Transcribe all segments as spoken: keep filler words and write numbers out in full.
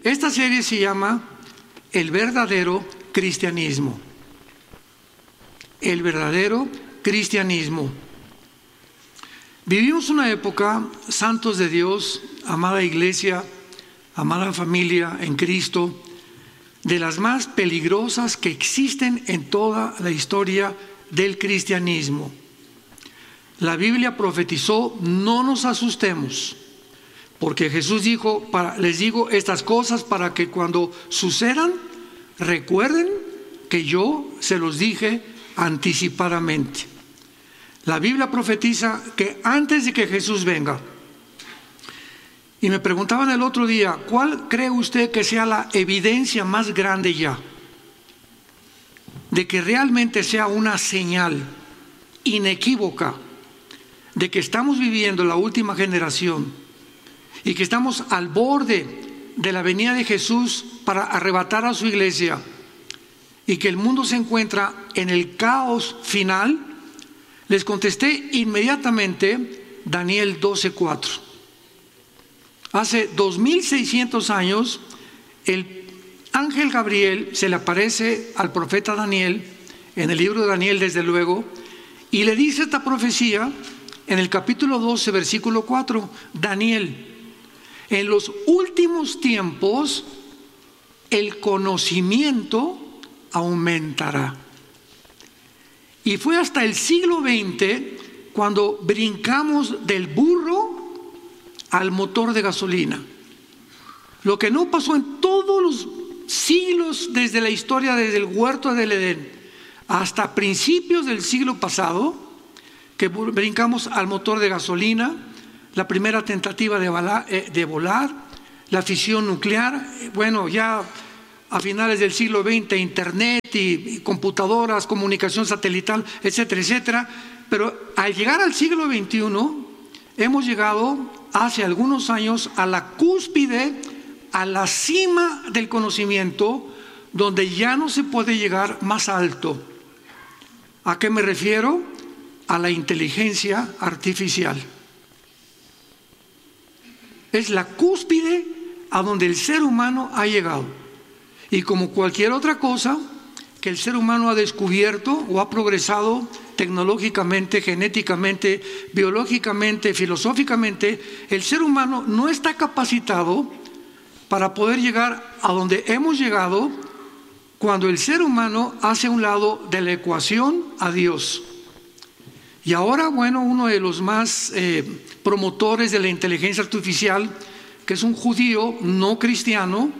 Esta serie se llama El verdadero cristianismo. El verdadero cristianismo. Vivimos una época, santos de Dios, amada iglesia, amada familia en Cristo, de las más peligrosas que existen en toda la historia del cristianismo. La Biblia profetizó: no nos asustemos, porque Jesús dijo, para, les digo estas cosas para que cuando sucedan, recuerden que yo se los dije anticipadamente. La Biblia profetiza que antes de que Jesús venga, y me preguntaban el otro día, ¿cuál cree usted que sea la evidencia más grande ya de que realmente sea una señal inequívoca de que estamos viviendo la última generación y que estamos al borde de la venida de Jesús para arrebatar a su iglesia y que el mundo se encuentra en el caos final? Les contesté inmediatamente Daniel doce cuatro. Hace dos mil seiscientos años el ángel Gabriel se le aparece al profeta Daniel, en el libro de Daniel desde luego, y le dice esta profecía en el capítulo doce versículo cuatro: Daniel, en los últimos tiempos el conocimiento aumentará. Y fue hasta el siglo veinte cuando brincamos del burro al motor de gasolina. Lo que no pasó en todos los siglos desde la historia, desde el huerto del Edén hasta principios del siglo pasado, que brincamos al motor de gasolina, la primera tentativa de volar, de volar, la fisión nuclear, bueno, ya a finales del siglo veinte, internet y, y computadoras, comunicación satelital, etcétera, etcétera. Pero al llegar al siglo veintiuno, hemos llegado hace algunos años a la cúspide, a la cima del conocimiento, donde ya no se puede llegar más alto. ¿A qué me refiero? A la inteligencia artificial. Es la cúspide a donde el ser humano ha llegado. Y como cualquier otra cosa que el ser humano ha descubierto o ha progresado tecnológicamente, genéticamente, biológicamente, filosóficamente, el ser humano no está capacitado para poder llegar a donde hemos llegado cuando el ser humano hace a un lado de la ecuación a Dios. Y ahora, bueno, uno de los más eh, promotores de la inteligencia artificial, que es un judío no cristiano,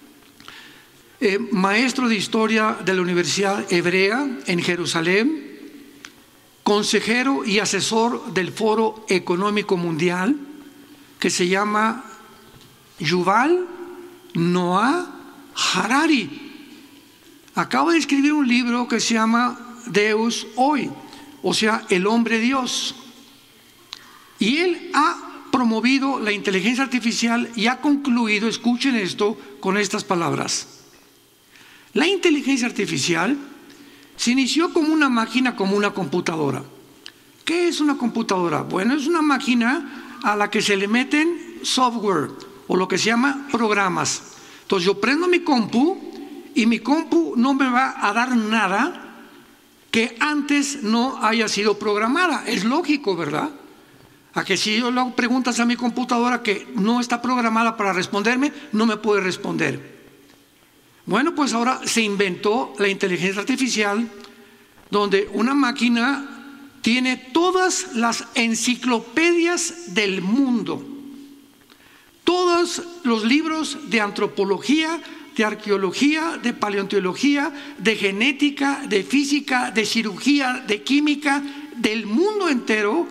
eh, maestro de historia de la Universidad Hebrea en Jerusalén, consejero y asesor del Foro Económico Mundial, que se llama Yuval Noah Harari. Acaba de escribir un libro que se llama Deus Hoy, o sea, el hombre Dios. Y él ha promovido la inteligencia artificial y ha concluido, escuchen esto, con estas palabras: la inteligencia artificial se inició como una máquina, como una computadora. ¿Qué es una computadora? Bueno, es una máquina a la que se le meten software, o lo que se llama programas. Entonces yo prendo mi compu y mi compu no me va a dar nada que antes no haya sido programada. Es lógico, ¿verdad? A que si yo le hago preguntas a mi computadora que no está programada para responderme, no me puede responder. Bueno, pues ahora se inventó la inteligencia artificial, donde una máquina tiene todas las enciclopedias del mundo, todos los libros de antropología, de arqueología, de paleontología, de genética, de física, de cirugía, de química, del mundo entero,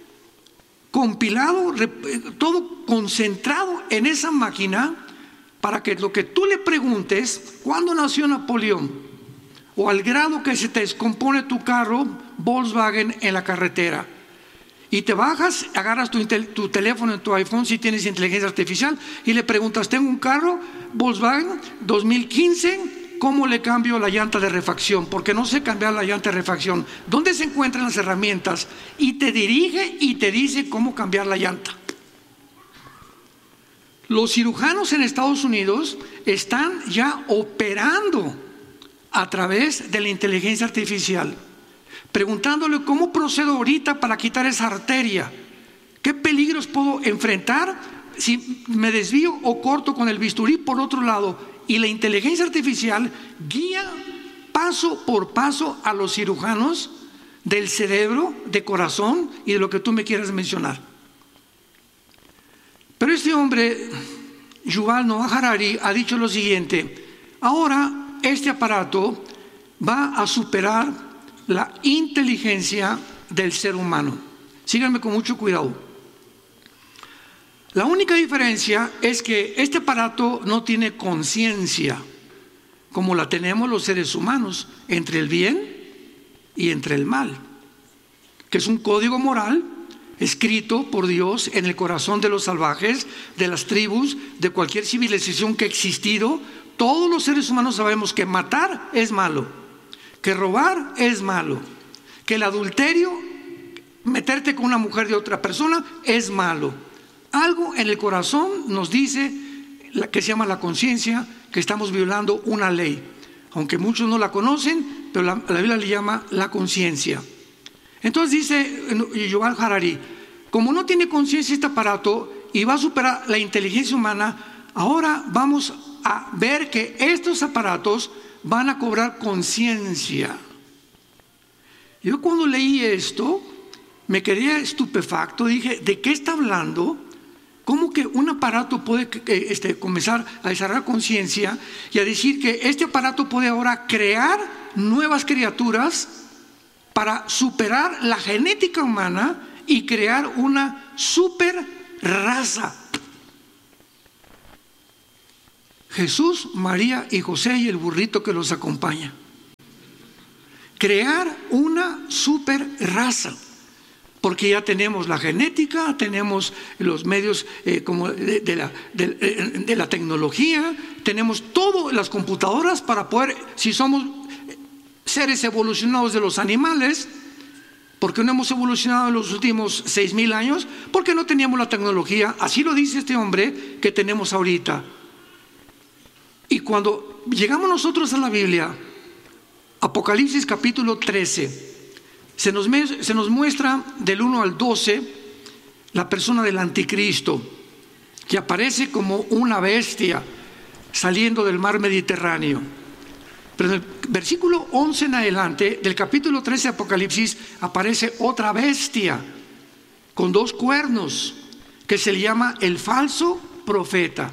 compilado, todo concentrado en esa máquina, para que lo que tú le preguntes, ¿cuándo nació Napoleón? O al grado que se te descompone tu carro Volkswagen en la carretera. Y te bajas, agarras tu, tu teléfono en tu iPhone si tienes inteligencia artificial y le preguntas: tengo un carro Volkswagen dos mil quince, ¿cómo le cambio la llanta de refacción? Porque no sé cambiar la llanta de refacción. ¿Dónde se encuentran las herramientas? Y te dirige y te dice cómo cambiar la llanta. Los cirujanos en Estados Unidos están ya operando a través de la inteligencia artificial, preguntándole cómo procedo ahorita para quitar esa arteria, qué peligros puedo enfrentar si me desvío o corto con el bisturí por otro lado. Y la inteligencia artificial guía paso por paso a los cirujanos del cerebro, de corazón y de lo que tú me quieras mencionar. Pero este hombre, Yuval Noah Harari, ha dicho lo siguiente: ahora este aparato va a superar la inteligencia del ser humano. Síganme con mucho cuidado. La única diferencia es que este aparato no tiene conciencia, como la tenemos los seres humanos, entre el bien y entre el mal, que es un código moral escrito por Dios en el corazón de los salvajes, de las tribus, de cualquier civilización que ha existido. Todos los seres humanos sabemos que matar es malo, que robar es malo, que el adulterio, meterte con una mujer de otra persona, es malo. Algo en el corazón nos dice, que se llama la conciencia, que estamos violando una ley, aunque muchos no la conocen, pero la, la Biblia le llama la conciencia. Entonces dice Yuval Harari, como no tiene conciencia este aparato y va a superar la inteligencia humana, ahora vamos a ver que estos aparatos van a cobrar conciencia. Yo cuando leí esto me quedé estupefacto, dije, ¿de qué está hablando? ¿Cómo que un aparato puede este, comenzar a desarrollar conciencia y a decir que este aparato puede ahora crear nuevas criaturas para superar la genética humana y crear una super raza? Jesús, María y José y el burrito que los acompaña. Crear una super raza. Porque ya tenemos la genética, tenemos los medios eh, como de, de, la, de, de la tecnología, tenemos todas las computadoras para poder, si somos seres evolucionados de los animales, ¿por qué no hemos evolucionado en los últimos seis mil años? Porque no teníamos la tecnología, así lo dice este hombre, que tenemos ahorita. Y cuando llegamos nosotros a la Biblia, Apocalipsis capítulo trece, Se nos, se nos muestra del uno al doce la persona del anticristo, que aparece como una bestia saliendo del mar Mediterráneo. Pero en el versículo once en adelante del capítulo trece de Apocalipsis aparece otra bestia con dos cuernos que se le llama el falso profeta.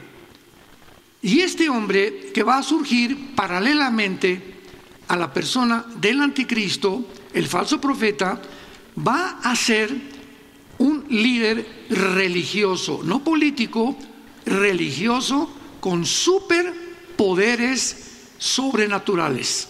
Y este hombre que va a surgir paralelamente a la persona del anticristo, el falso profeta, va a ser un líder religioso, no político, religioso, con superpoderes sobrenaturales.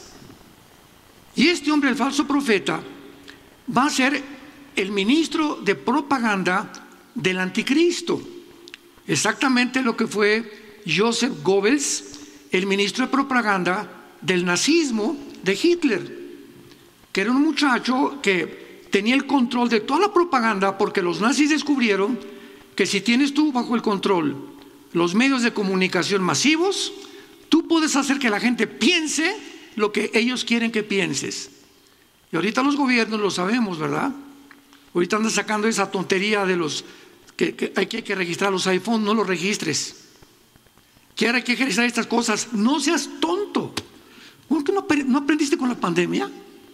Y este hombre, el falso profeta, va a ser el ministro de propaganda del anticristo. Exactamente lo que fue Joseph Goebbels, el ministro de propaganda del nazismo de Hitler, que era un muchacho que tenía el control de toda la propaganda, porque los nazis descubrieron que si tienes tú bajo el control los medios de comunicación masivos, tú puedes hacer que la gente piense lo que ellos quieren que pienses. Y ahorita los gobiernos lo sabemos, ¿verdad? Ahorita andan sacando esa tontería de los que, que hay que, que registrar los iPhones. No los registres. Que ahora hay que registrar estas cosas. No seas tonto. ¿Por qué no, no aprendiste con la pandemia?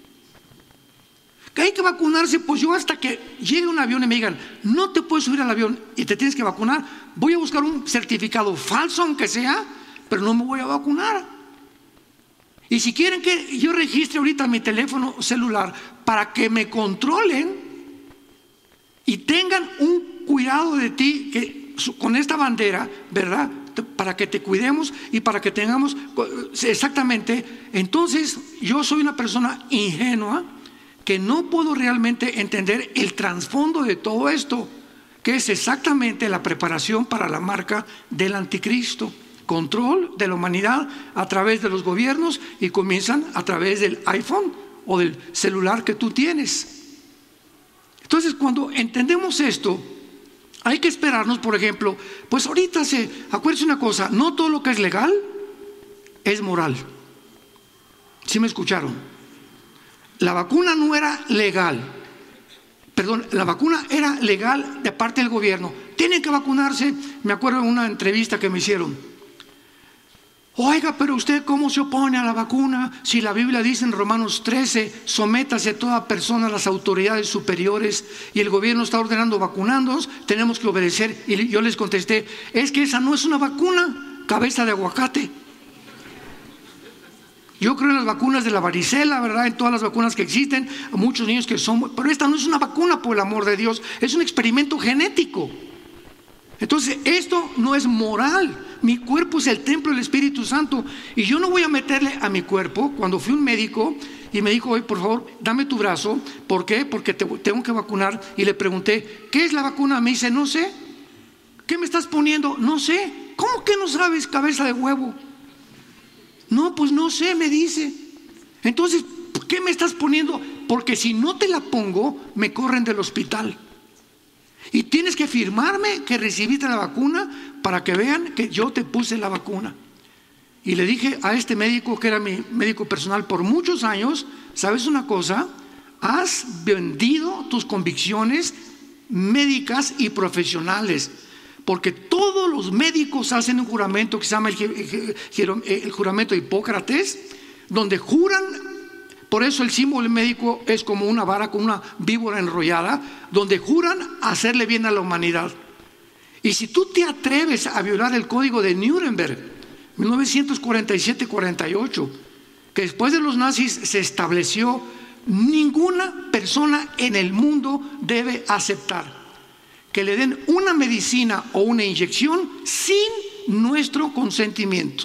Que hay que vacunarse. Pues yo, hasta que llegue un avión y me digan, no te puedes subir al avión y te tienes que vacunar, voy a buscar un certificado falso, aunque sea, pero no me voy a vacunar. Y si quieren que yo registre ahorita mi teléfono celular para que me controlen y tengan un cuidado de ti, que con esta bandera, ¿verdad?, para que te cuidemos y para que tengamos exactamente, entonces yo soy una persona ingenua que no puedo realmente entender el trasfondo de todo esto, que es exactamente la preparación para la marca del anticristo. Control de la humanidad a través de los gobiernos, y comienzan a través del iPhone o del celular que tú tienes. Entonces, cuando entendemos esto, Hay que esperarnos, por ejemplo, pues ahorita se, acuérdense una cosa, no todo lo que es legal es moral. ¿Sí me escucharon? La vacuna no era legal, perdón, la vacuna era legal de parte del gobierno. Tienen que vacunarse. Me acuerdo de una entrevista que me hicieron. Oiga, pero usted ¿cómo se opone a la vacuna? Si la Biblia dice en Romanos trece, sométase toda persona a las autoridades superiores y el gobierno está ordenando vacunándonos, tenemos que obedecer. Y yo les contesté, es que esa no es una vacuna, cabeza de aguacate. Yo creo en las vacunas de la varicela, ¿verdad? En todas las vacunas que existen, a muchos niños que son, pero esta no es una vacuna, por el amor de Dios, es un experimento genético. Entonces, esto no es moral. Mi cuerpo es el templo del Espíritu Santo y yo no voy a meterle a mi cuerpo. Cuando fui a un médico y me dijo, oye, por favor, dame tu brazo. ¿Por qué? Porque te tengo que vacunar. Y le pregunté, ¿qué es la vacuna? Me dice, no sé. ¿Qué me estás poniendo? No sé. ¿Cómo que no sabes, cabeza de huevo? No, pues no sé, me dice. Entonces, ¿qué me estás poniendo? Porque si no te la pongo, me corren del hospital. Y tienes que firmarme que recibiste la vacuna para que vean que yo te puse la vacuna. Y le dije a este médico, que era mi médico personal por muchos años, ¿sabes una cosa? Has vendido tus convicciones médicas y profesionales, porque todos los médicos hacen un juramento que se llama el, el juramento de Hipócrates, donde juran. Por eso el símbolo médico es como una vara con una víbora enrollada, donde juran hacerle bien a la humanidad. Y si tú te atreves a violar el código de Nuremberg, mil novecientos cuarenta y siete cuarenta y ocho, que después de los nazis se estableció, ninguna persona en el mundo debe aceptar que le den una medicina o una inyección sin nuestro consentimiento.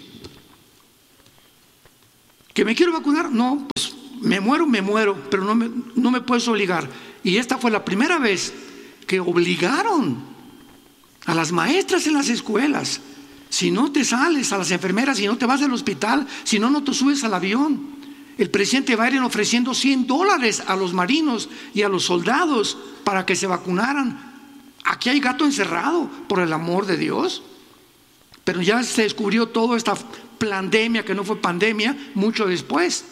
¿Que me quiero vacunar? No, pues me muero, me muero, pero no me, no me puedes obligar. Y esta fue la primera vez que obligaron a las maestras en las escuelas. Si no te sales, a las enfermeras, si no te vas al hospital, si no, no te subes al avión. El presidente Biden ofreciendo cien dólares a los marinos y a los soldados para que se vacunaran. Aquí hay gato encerrado, por el amor de Dios. Pero ya se descubrió toda esta pandemia, que no fue pandemia, mucho después.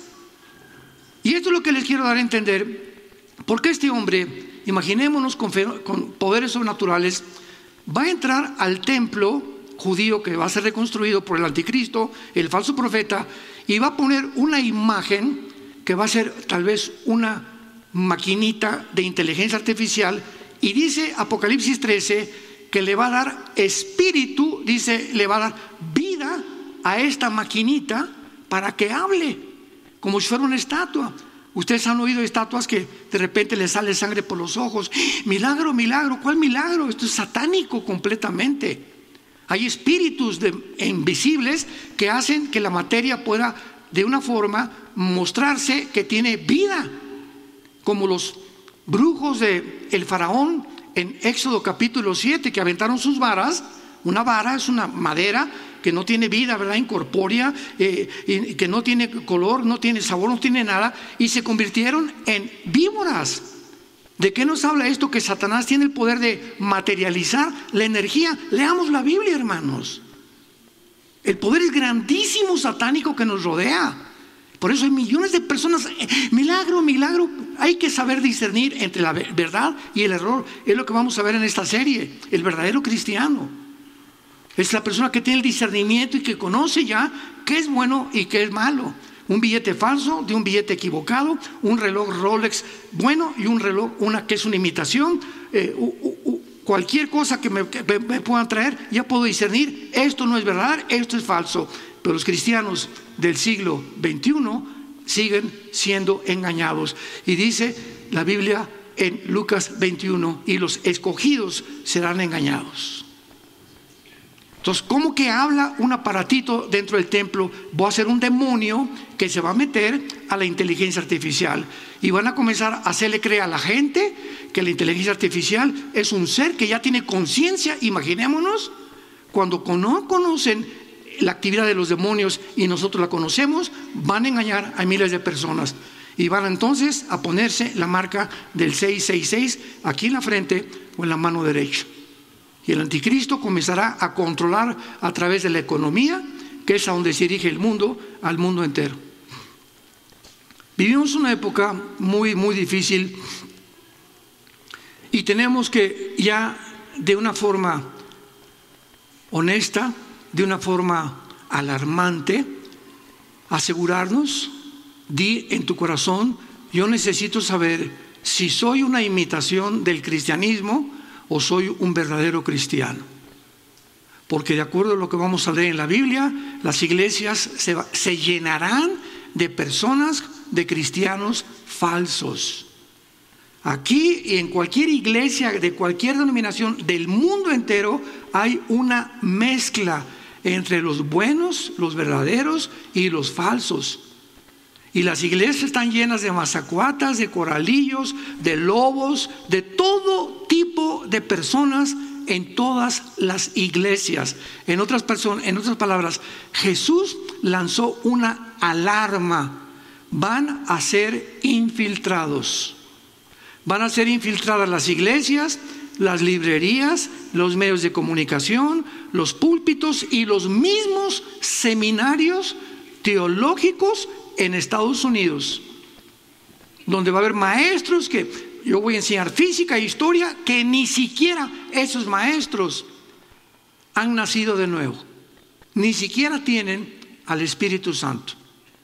Y esto es lo que les quiero dar a entender. Porque este hombre, imaginémonos con, con poderes sobrenaturales, va a entrar al templo judío que va a ser reconstruido por el anticristo, el falso profeta, y va a poner una imagen que va a ser tal vez una maquinita de inteligencia artificial, y dice Apocalipsis trece que le va a dar espíritu, dice, le va a dar vida a esta maquinita para que hable como si fuera una estatua. Ustedes han oído estatuas que de repente les sale sangre por los ojos. Milagro, milagro, ¿cuál milagro? Esto es satánico completamente. Hay espíritus de, invisibles que hacen que la materia pueda de una forma mostrarse que tiene vida, como los brujos de el faraón en Éxodo capítulo siete, que aventaron sus varas. Una vara es una madera que no tiene vida, ¿verdad? Incorpórea, eh, y que no tiene color, no tiene sabor, no tiene nada, y se convirtieron en víboras. ¿De qué nos habla esto? Que Satanás tiene el poder de materializar la energía. Leamos la Biblia, hermanos. El poder es grandísimo satánico que nos rodea. Por eso hay millones de personas. Milagro, milagro. Hay que saber discernir entre la verdad y el error. Es lo que vamos a ver en esta serie. El verdadero cristiano es la persona que tiene el discernimiento y que conoce ya qué es bueno y qué es malo. Un billete falso de un billete equivocado, un reloj Rolex bueno y un reloj una que es una imitación, eh, uh, uh, uh, cualquier cosa que me, que me puedan traer, ya puedo discernir, esto no es verdad, esto es falso. Pero los cristianos del siglo veintiuno siguen siendo engañados. Y dice la Biblia en Lucas veintiuno, y los escogidos serán engañados. Entonces, ¿cómo que habla un aparatito dentro del templo? Voy a ser un demonio que se va a meter a la inteligencia artificial y van a comenzar a hacerle creer a la gente que la inteligencia artificial es un ser que ya tiene conciencia. Imaginémonos, cuando no conocen la actividad de los demonios y nosotros la conocemos, van a engañar a miles de personas y van entonces a ponerse la marca del seiscientos sesenta y seis aquí en la frente o en la mano derecha. Y el anticristo comenzará a controlar a través de la economía, que es a donde se dirige el mundo, al mundo entero. Vivimos una época muy, muy difícil y tenemos que ya de una forma honesta, de una forma alarmante, asegurarnos, di en tu corazón, yo necesito saber si soy una imitación del cristianismo o soy un verdadero cristiano. Porque de acuerdo a lo que vamos a leer en la Biblia, las iglesias se, se llenarán de personas, de cristianos falsos. Aquí y en cualquier iglesia de cualquier denominación del mundo entero hay una mezcla entre los buenos, los verdaderos y los falsos. Y las iglesias están llenas de mazacuatas, de coralillos, de lobos, de todo tipo de personas en todas las iglesias. En otras personas, en otras palabras, Jesús lanzó una alarma. Van a ser infiltrados. Van a ser infiltradas las iglesias, las librerías, los medios de comunicación, los púlpitos y los mismos seminarios teológicos en Estados Unidos, donde va a haber maestros que yo voy a enseñar física e historia, que ni siquiera esos maestros han nacido de nuevo, ni siquiera tienen al Espíritu Santo.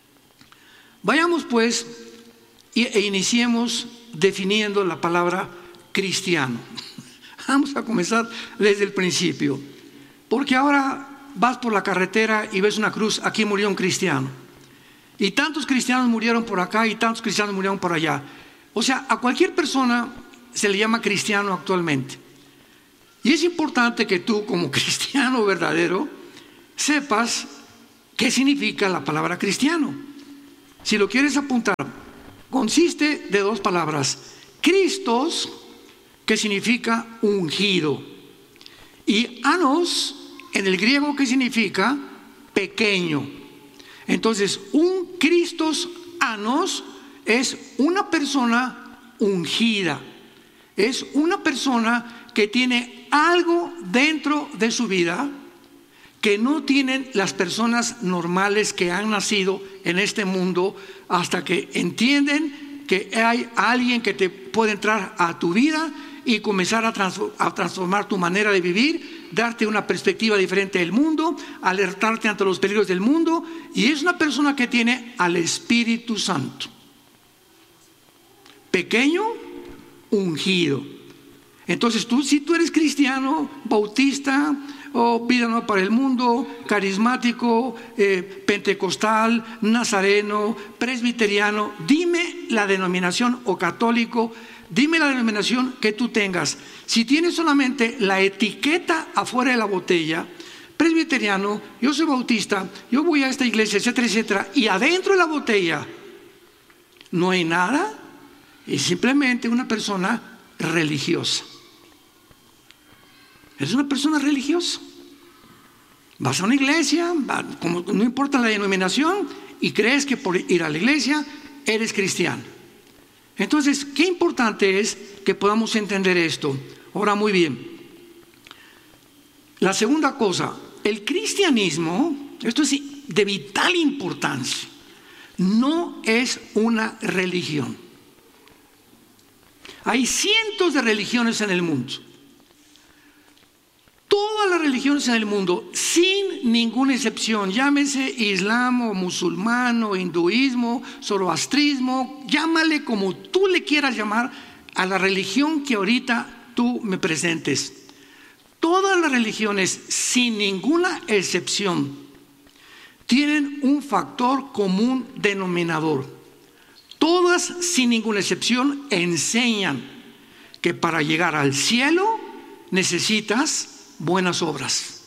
Vayamos pues e iniciemos definiendo la palabra cristiano. Vamos a comenzar desde el principio, porque ahora vas por la carretera y ves una cruz, aquí murió un cristiano. Y tantos cristianos murieron por acá y tantos cristianos murieron por allá. O sea, a cualquier persona se le llama cristiano actualmente. Y es importante que tú, como cristiano verdadero, sepas qué significa la palabra cristiano. Si lo quieres apuntar, consiste de dos palabras. Christos, que significa ungido, y anos, en el griego, que significa pequeño. Entonces, un Christos anos es una persona ungida, es una persona que tiene algo dentro de su vida que no tienen las personas normales que han nacido en este mundo, hasta que entienden que hay alguien que te puede entrar a tu vida y comenzar a transformar tu manera de vivir, darte una perspectiva diferente del mundo, alertarte ante los peligros del mundo, y es una persona que tiene al Espíritu Santo. Pequeño, ungido. Entonces tú, si tú eres cristiano, bautista, o vida nueva para el mundo, carismático, eh, pentecostal, nazareno, presbiteriano, dime la denominación, o católico, dime la denominación que tú tengas. Si tienes solamente la etiqueta afuera de la botella, presbiteriano, yo soy bautista, yo voy a esta iglesia, etcétera, etcétera, y adentro de la botella no hay nada, es simplemente una persona religiosa. Eres una persona religiosa. Vas a una iglesia, como no importa la denominación, y crees que por ir a la iglesia eres cristiano. Entonces, qué importante es que podamos entender esto. Ahora, muy bien. La segunda cosa, el cristianismo, esto es de vital importancia, no es una religión. Hay cientos de religiones en el mundo. Todas las religiones en el mundo, sin ninguna excepción, llámese islam o musulmán o hinduismo, zoroastrismo, llámale como tú le quieras llamar a la religión que ahorita tú me presentes. Todas las religiones, sin ninguna excepción, tienen un factor común denominador. Todas, sin ninguna excepción, enseñan que para llegar al cielo necesitas buenas obras.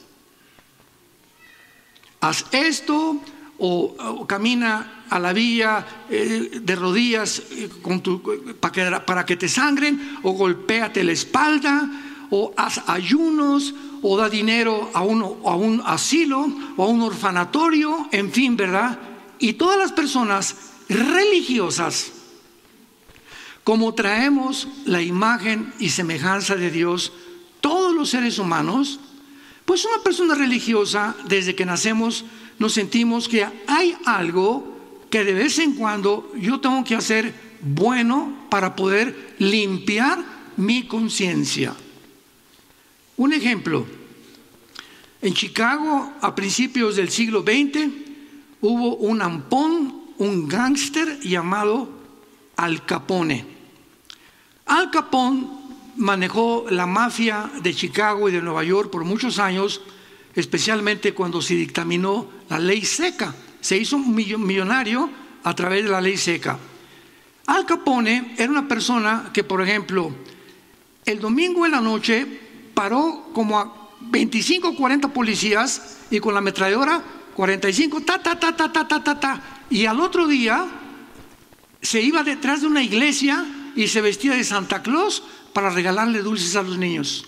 Haz esto o, o camina a la vía eh, de rodillas eh, con tu, para, que, para que te sangren, o golpéate la espalda, o haz ayunos, o da dinero a, uno, a un asilo o a un orfanatorio, en fin, ¿verdad? Y todas las personas religiosas, como traemos la imagen y semejanza de Dios, todos los seres humanos, pues una persona religiosa, desde que nacemos, nos sentimos que hay algo que de vez en cuando yo tengo que hacer bueno para poder limpiar mi conciencia. Un ejemplo, en Chicago a principios del siglo veinte hubo un ampón, un gángster llamado Al Capone. Al Capone manejó la mafia de Chicago y de Nueva York por muchos años, especialmente cuando se dictaminó la ley seca. Se hizo un millonario a través de la ley seca. Al Capone era una persona que, por ejemplo, el domingo en la noche paró como a veinticinco o cuarenta policías y con la ametralladora cuarenta y cinco, ta, ta, ta, ta, ta, ta, ta, ta. Y al otro día se iba detrás de una iglesia y se vestía de Santa Claus para regalarle dulces a los niños.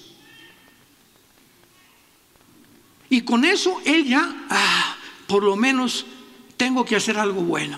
Y con eso él ya, ah, por lo menos tengo que hacer algo bueno.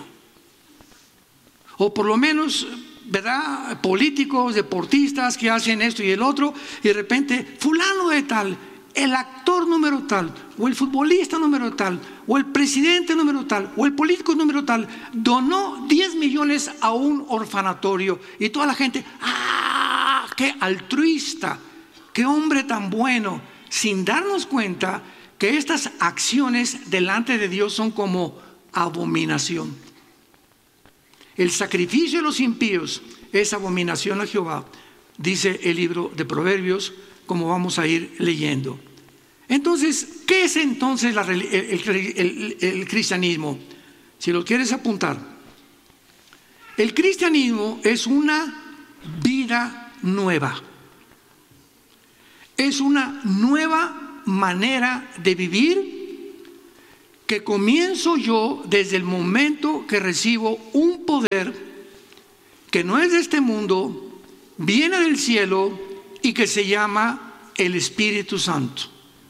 O por lo menos, ¿verdad? Políticos, deportistas que hacen esto y el otro, y de repente, fulano de tal, el actor número tal, o el futbolista número tal, o el presidente número tal, o el político número tal, donó diez millones a un orfanatorio. Y toda la gente, ¡ah! ¡Qué altruista! ¡Qué hombre tan bueno! Sin darnos cuenta que estas acciones delante de Dios son como abominación. El sacrificio de los impíos es abominación a Jehová, dice el libro de Proverbios, como vamos a ir leyendo. Entonces, ¿qué es entonces la, el, el, el, el cristianismo? Si lo quieres apuntar, el cristianismo es una vida nueva, es una nueva manera de vivir que comienzo yo desde el momento que recibo un poder que no es de este mundo, viene del cielo y que se llama el Espíritu Santo.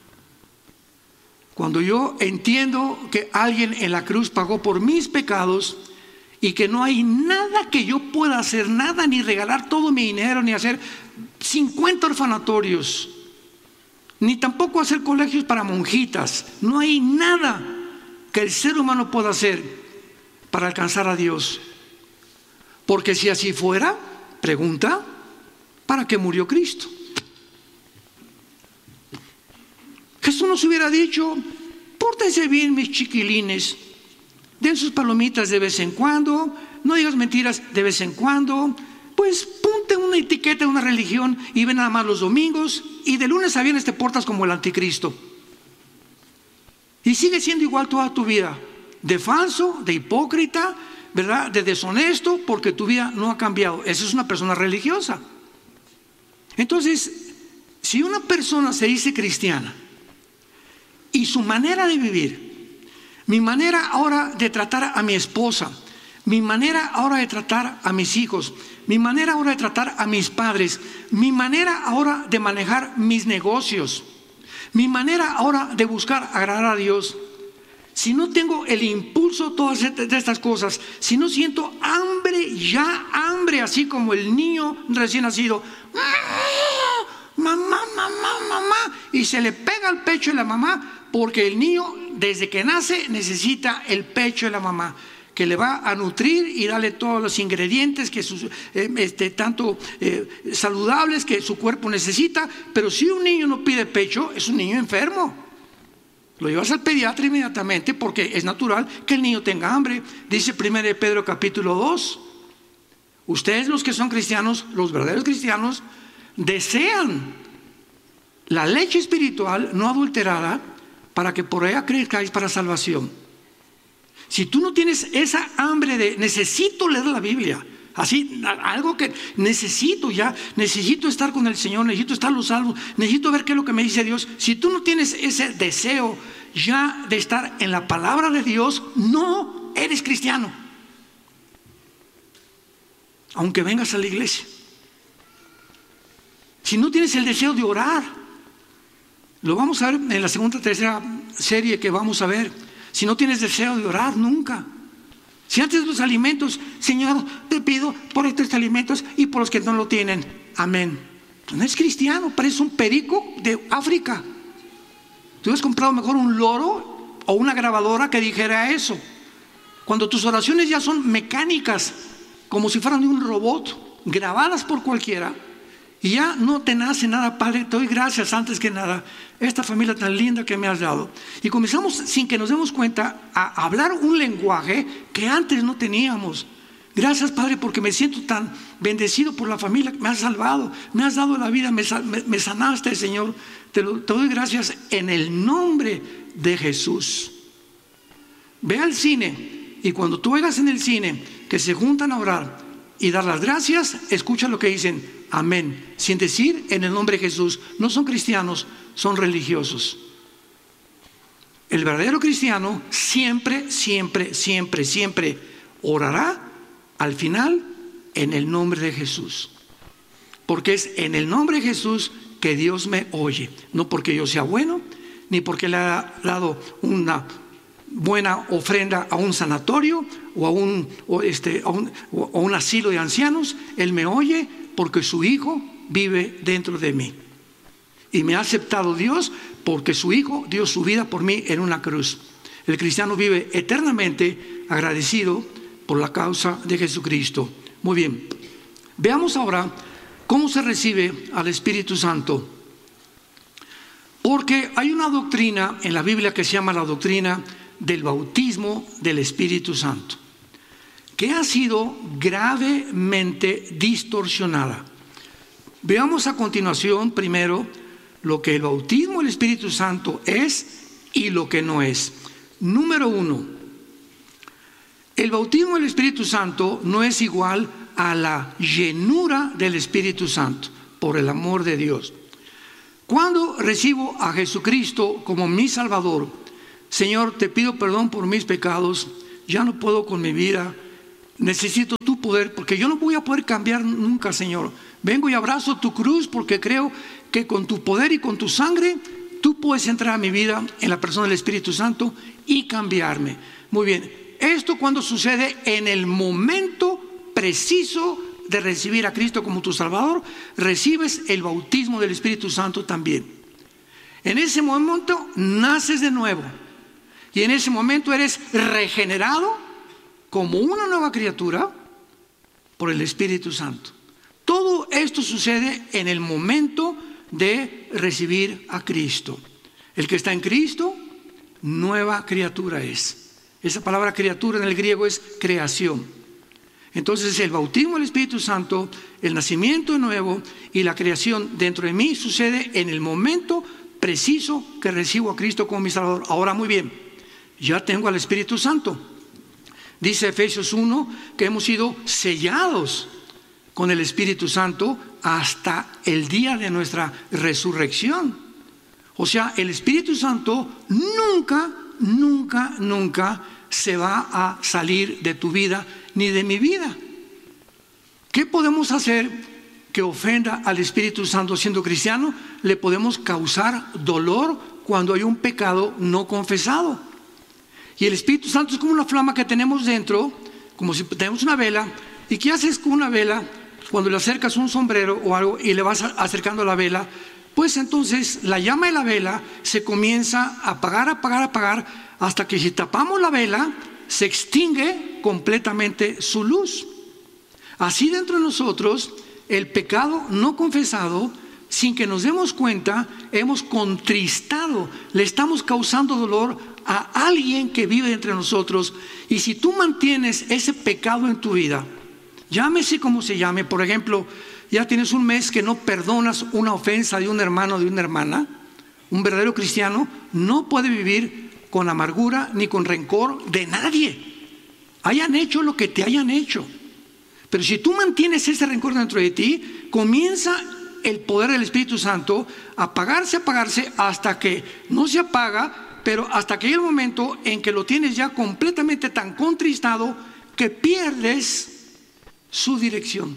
Cuando yo entiendo que alguien en la cruz pagó por mis pecados y que no hay nada que yo pueda hacer, nada, ni regalar todo mi dinero, ni hacer cincuenta orfanatorios, ni tampoco hacer colegios para monjitas, no hay nada que el ser humano pueda hacer para alcanzar a Dios. Porque si así fuera, pregunta, ¿para qué murió Cristo? Jesús nos hubiera dicho, pórtense bien mis chiquilines, den sus palomitas de vez en cuando, no digas mentiras de vez en cuando, pues ponte una etiqueta de una religión y ven nada más los domingos y de lunes a viernes te portas como el anticristo. Y sigue siendo igual toda tu vida, de falso, de hipócrita, ¿verdad? De deshonesto, porque tu vida no ha cambiado. Esa es una persona religiosa. Entonces, si una persona se dice cristiana y su manera de vivir, mi manera ahora de tratar a mi esposa, mi manera ahora de tratar a mis hijos, mi manera ahora de tratar a mis padres, mi manera ahora de manejar mis negocios, mi manera ahora de buscar agradar a Dios, si no tengo el impulso de todas estas cosas, si no siento hambre, ya hambre, así como el niño recién nacido, mamá, mamá, mamá, y se le pega al pecho de la mamá, porque el niño desde que nace necesita el pecho de la mamá, que le va a nutrir y darle todos los ingredientes que sus, eh, este, tanto eh, saludables que su cuerpo necesita. Pero si un niño no pide pecho, es un niño enfermo. Lo llevas al pediatra inmediatamente, porque es natural que el niño tenga hambre. Dice primero de Pedro capítulo dos, ustedes los que son cristianos, los verdaderos cristianos, desean la leche espiritual no adulterada para que por ella crezcáis para salvación. Si tú no tienes esa hambre de necesito leer la Biblia, así, algo que necesito ya, necesito estar con el Señor, necesito estar los salmos, necesito ver qué es lo que me dice Dios. Si tú no tienes ese deseo ya de estar en la palabra de Dios, no eres cristiano, aunque vengas a la iglesia. Si no tienes el deseo de orar, lo vamos a ver en la segunda, tercera serie que vamos a ver. Si no tienes deseo de orar, nunca. Si antes de los alimentos, Señor, te pido por estos alimentos y por los que no lo tienen. Amén. No es cristiano, parece un perico de África. Tú has comprado mejor un loro o una grabadora que dijera eso. Cuando tus oraciones ya son mecánicas, como si fueran de un robot, grabadas por cualquiera, y ya no te nace nada, Padre, te doy gracias antes que nada, esta familia tan linda que me has dado. Y comenzamos, sin que nos demos cuenta, a hablar un lenguaje que antes no teníamos. Gracias, Padre, porque me siento tan bendecido por la familia que me has salvado, me has dado la vida, me, me, me sanaste, Señor. Te, lo, te doy gracias en el nombre de Jesús. Ve al cine y cuando tú veas en el cine que se juntan a orar y dar las gracias, escucha lo que dicen, amén, sin decir en el nombre de Jesús. No son cristianos, son religiosos. El verdadero cristiano siempre, siempre, siempre, siempre orará al final en el nombre de Jesús, porque es en el nombre de Jesús que Dios me oye, no porque yo sea bueno, ni porque le ha dado una buena ofrenda a un sanatorio o a un, o este, a un, o a un asilo de ancianos. Él me oye porque su Hijo vive dentro de mí y me ha aceptado Dios porque su Hijo dio su vida por mí en una cruz. El cristiano vive eternamente agradecido por la causa de Jesucristo. Muy bien, veamos ahora cómo se recibe al Espíritu Santo. Porque hay una doctrina en la Biblia que se llama la doctrina del bautismo del Espíritu Santo, que ha sido gravemente distorsionada. Veamos a continuación primero lo que el bautismo del Espíritu Santo es y lo que no es. Número uno, el bautismo del Espíritu Santo no es igual a la llenura del Espíritu Santo, por el amor de Dios. Cuando recibo a Jesucristo como mi Salvador, Señor, te pido perdón por mis pecados, ya no puedo con mi vida, necesito tu poder, porque yo no voy a poder cambiar nunca, Señor. Vengo y abrazo tu cruz porque creo que con tu poder y con tu sangre, tú puedes entrar a mi vida en la persona del Espíritu Santo y cambiarme. Muy bien, esto cuando sucede en el momento preciso de recibir a Cristo como tu Salvador, recibes el bautismo del Espíritu Santo también. En ese momento naces de nuevo y en ese momento eres regenerado como una nueva criatura por el Espíritu Santo. Todo esto sucede en el momento de recibir a Cristo. El que está en Cristo, nueva criatura es. Esa palabra criatura en el griego es creación. Entonces el bautismo del Espíritu Santo, el nacimiento de nuevo y la creación dentro de mí sucede en el momento preciso que recibo a Cristo como mi Salvador. Ahora muy bien, ya tengo al Espíritu Santo. Dice Efesios uno que hemos sido sellados con el Espíritu Santo hasta el día de nuestra resurrección. O sea, el Espíritu Santo nunca, nunca, nunca se va a salir de tu vida ni de mi vida. ¿Qué podemos hacer que ofenda al Espíritu Santo siendo cristiano? Le podemos causar dolor cuando hay un pecado no confesado. Y el Espíritu Santo es como una flama que tenemos dentro, como si tenemos una vela. ¿Y qué haces con una vela? Cuando le acercas un sombrero o algo y le vas acercando la vela, pues entonces la llama de la vela se comienza a apagar, apagar, apagar, hasta que si tapamos la vela, se extingue completamente su luz. Así dentro de nosotros, el pecado no confesado, sin que nos demos cuenta, hemos contristado, le estamos causando dolor a alguien que vive entre nosotros. Y si tú mantienes ese pecado en tu vida, llámese como se llame, por ejemplo, ya tienes un mes que no perdonas una ofensa de un hermano o de una hermana, un verdadero cristiano no puede vivir con amargura ni con rencor de nadie, hayan hecho lo que te hayan hecho. Pero si tú mantienes ese rencor dentro de ti, comienza el poder del Espíritu Santo a apagarse, apagarse hasta que no se apaga, pero hasta que hay el momento en que lo tienes ya completamente tan contristado que pierdes su dirección.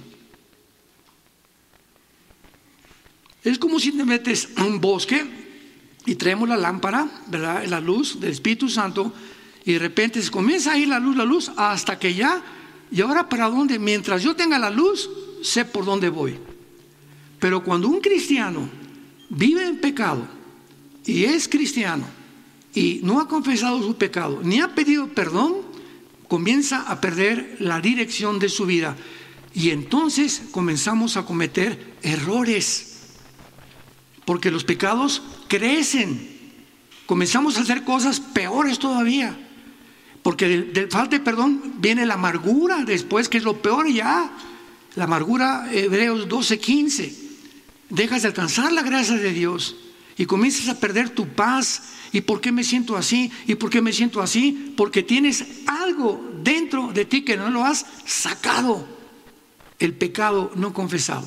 Es como si te metes a un bosque y traemos la lámpara, ¿verdad?, la luz del Espíritu Santo, y de repente se comienza a ir la luz, la luz, hasta que ya, ¿y ahora para dónde? Mientras yo tenga la luz, sé por dónde voy. Pero cuando un cristiano vive en pecado y es cristiano y no ha confesado su pecado ni ha pedido perdón, comienza a perder la dirección de su vida y entonces comenzamos a cometer errores, porque los pecados crecen, comenzamos a hacer cosas peores todavía, porque de, de falta de perdón viene la amargura después, que es lo peor ya. La amargura, Hebreos doce quince, dejas de alcanzar la gracia de Dios y comienzas a perder tu paz. ¿Y por qué me siento así? ¿Y por qué me siento así? Porque tienes algo dentro de ti que no lo has sacado, el pecado no confesado.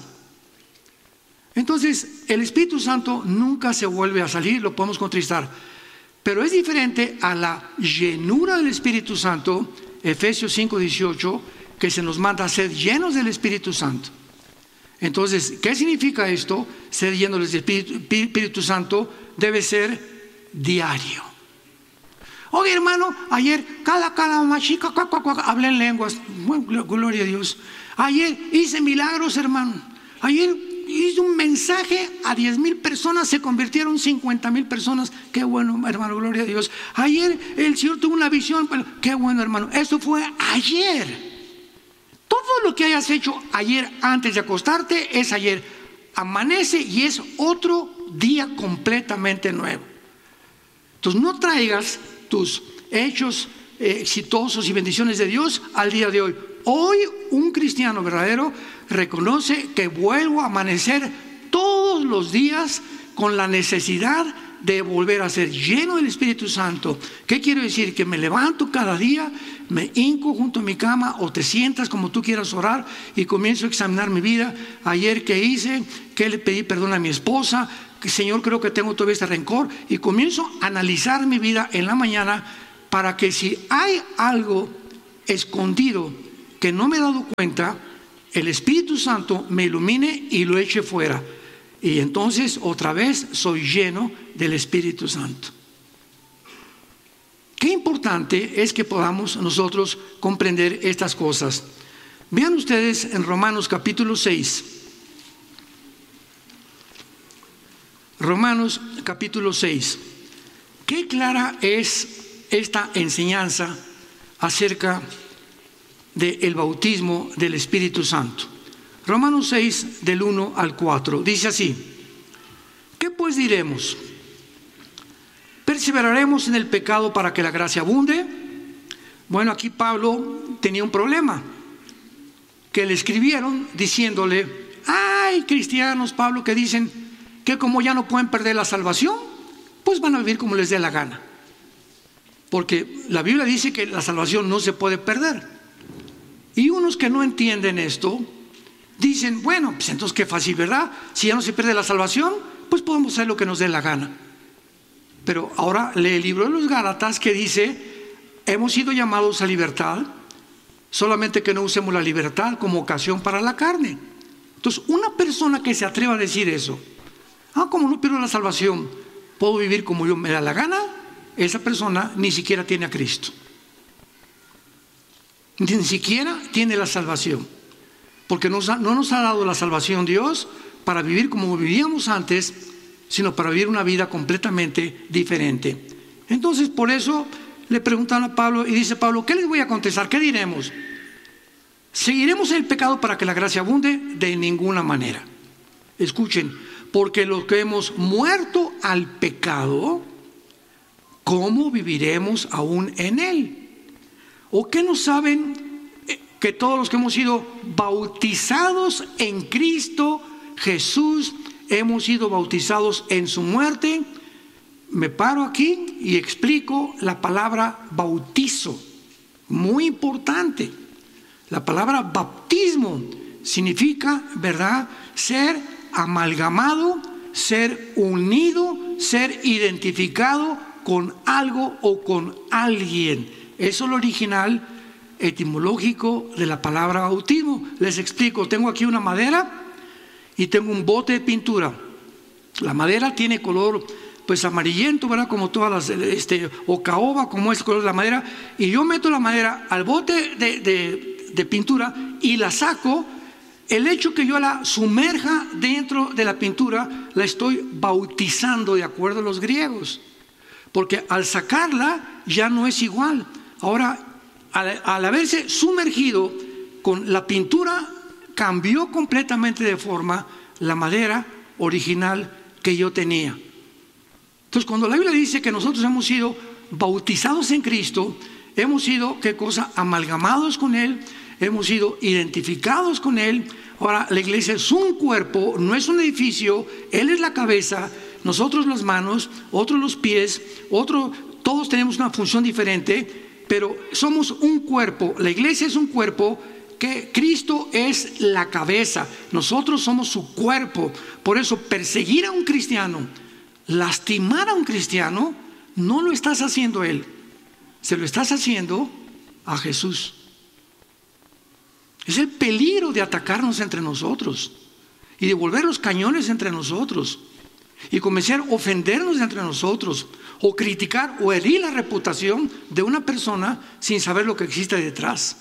Entonces el Espíritu Santo nunca se vuelve a salir, lo podemos contristar, pero es diferente a la llenura del Espíritu Santo, Efesios cinco dieciocho, que se nos manda a ser llenos del Espíritu Santo. Entonces, ¿qué significa esto? Ser llenos del Espíritu, Espíritu Santo debe ser diario. Oye, hermano, ayer cada cada machica hablé en lenguas, bueno, gloria a Dios. Ayer hice milagros, hermano. Ayer hice un mensaje a diez mil personas, se convirtieron cincuenta mil personas. Qué bueno, hermano, gloria a Dios. Ayer el Señor tuvo una visión. Qué bueno, hermano. Eso fue ayer. Todo lo que hayas hecho ayer antes de acostarte es ayer. Amanece y es otro día completamente nuevo. Entonces no traigas tus hechos eh, exitosos y bendiciones de Dios al día de hoy. Hoy un cristiano verdadero reconoce que vuelvo a amanecer todos los días con la necesidad de volver a ser lleno del Espíritu Santo. ¿Qué quiero decir? Que me levanto cada día, me hinco junto a mi cama o te sientas como tú quieras orar y comienzo a examinar mi vida. Ayer, ¿qué hice? ¿Qué le pedí perdón a mi esposa? Señor, creo que tengo todavía este rencor, y comienzo a analizar mi vida en la mañana para que si hay algo escondido que no me he dado cuenta, el Espíritu Santo me ilumine y lo eche fuera. Y entonces otra vez soy lleno del Espíritu Santo. Qué importante es que podamos nosotros comprender estas cosas. Vean ustedes en Romanos capítulo seis. Romanos capítulo seis. Qué clara es esta enseñanza acerca del bautismo del Espíritu Santo. Romanos seis, del uno al cuatro, dice así: ¿qué pues diremos? ¿Perseveraremos en el pecado para que la gracia abunde? Bueno, aquí Pablo tenía un problema, que le escribieron diciéndole: hay cristianos, Pablo, que dicen que como ya no pueden perder la salvación, pues van a vivir como les dé la gana, porque la Biblia dice que la salvación no se puede perder. Y unos que no entienden esto dicen: bueno, pues entonces qué fácil, ¿verdad? Si ya no se pierde la salvación, pues podemos hacer lo que nos dé la gana. Pero ahora lee el libro de los Gálatas, que dice: hemos sido llamados a libertad, solamente que no usemos la libertad como ocasión para la carne. Entonces, una persona que se atreva a decir eso, ah, como no pierdo la salvación, puedo vivir como yo me da la gana, esa persona ni siquiera tiene a Cristo, ni siquiera tiene la salvación, porque nos ha, no nos ha dado la salvación Dios para vivir como vivíamos antes, sino para vivir una vida completamente diferente. Entonces, por eso le preguntan a Pablo, y dice Pablo: ¿qué les voy a contestar? ¿Qué diremos? ¿Seguiremos en el pecado para que la gracia abunde? De ninguna manera. Escuchen: porque los que hemos muerto al pecado, ¿cómo viviremos aún en él? ¿O qué no saben que todos los que hemos sido bautizados en Cristo Jesús, hemos sido bautizados en su muerte? Me paro aquí y explico la palabra bautizo, muy importante. La palabra bautismo significa, ¿verdad?, ser amalgamado, ser unido, ser identificado con algo o con alguien. Eso es lo original etimológico de la palabra bautismo. Les explico: tengo aquí una madera y tengo un bote de pintura. La madera tiene color pues amarillento, ¿verdad? Como todas las, este, o caoba, como es el color de la madera. Y yo meto la madera al bote de, de, de pintura y la saco, El hecho que yo la sumerja dentro de la pintura, la estoy bautizando de acuerdo a los griegos. Porque al sacarla ya no es igual. Ahora, al, al haberse sumergido con la pintura, cambió completamente de forma la madera original que yo tenía. Entonces, cuando la Biblia dice que nosotros hemos sido bautizados en Cristo, hemos sido, ¿qué cosa? Amalgamados con Él, hemos sido identificados con Él. Ahora, la iglesia es un cuerpo, no es un edificio. Él es la cabeza, nosotros las manos, otros los pies, otro, todos tenemos una función diferente, pero somos un cuerpo. La iglesia es un cuerpo que Cristo es la cabeza, nosotros somos su cuerpo. Por eso, perseguir a un cristiano, lastimar a un cristiano, no lo estás haciendo a él, se lo estás haciendo a Jesús. Es el peligro de atacarnos entre nosotros y de volver los cañones entre nosotros y comenzar a ofendernos entre nosotros, o criticar o herir la reputación de una persona sin saber lo que existe detrás.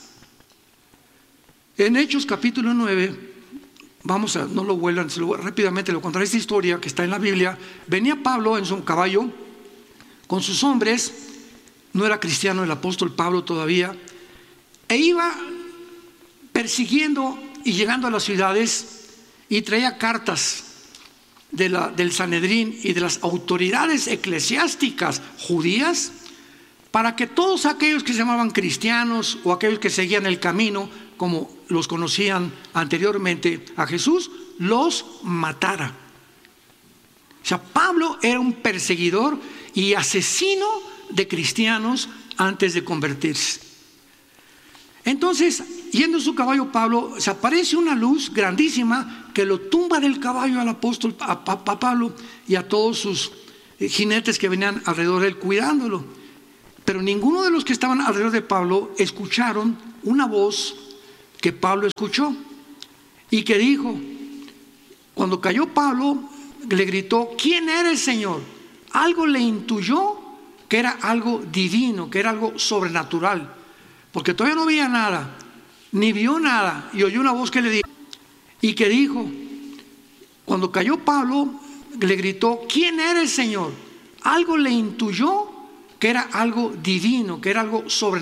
En Hechos capítulo nueve, vamos a, no lo vuelvan, rápidamente lo contaré, esta historia que está en la Biblia. Venía Pablo en su caballo con sus hombres, no era cristiano el apóstol Pablo todavía, e iba persiguiendo y llegando a las ciudades, y traía cartas de la, del Sanedrín y de las autoridades eclesiásticas judías, para que todos aquellos que se llamaban cristianos o aquellos que seguían el camino, como los conocían anteriormente a Jesús, los matara. O sea, Pablo era un perseguidor y asesino de cristianos antes de convertirse. Entonces, yendo en su caballo, Pablo, se aparece una luz grandísima que lo tumba del caballo al apóstol, a, a, a Pablo y a todos sus jinetes que venían alrededor de él cuidándolo. Pero ninguno de los que estaban alrededor de Pablo escucharon una voz que Pablo escuchó y que dijo, cuando cayó Pablo, le gritó: ¿quién eres, Señor? Algo le intuyó que era algo divino, que era algo sobrenatural, porque todavía no veía nada, ni vio nada, y oyó una voz que le dijo, y que dijo, cuando cayó Pablo, le gritó: ¿quién eres, Señor? Algo le intuyó que era algo divino, que era algo sobrenatural.